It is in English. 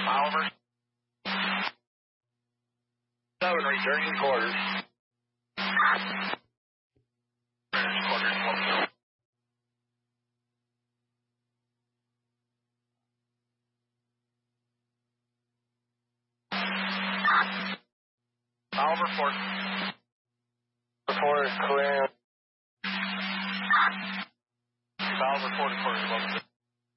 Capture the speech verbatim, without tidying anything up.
Oliver. Seven, returning quarters. Quarters, Oliver, four. Four is clear. Oliver, four to quarters,